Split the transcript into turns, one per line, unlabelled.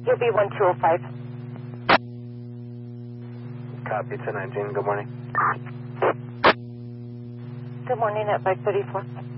He'll be 1205.
Copy, 1019. Good morning.
Good morning at 534.